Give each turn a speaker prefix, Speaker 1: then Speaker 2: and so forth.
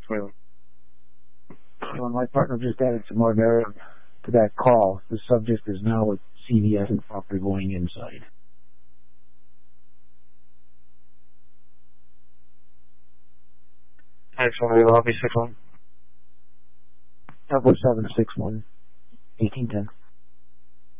Speaker 1: 21.
Speaker 2: So my partner just added some more narrative to that call. The subject is now with CVS and property going inside.
Speaker 1: Actually, lobby 61.
Speaker 2: Double 761 1810.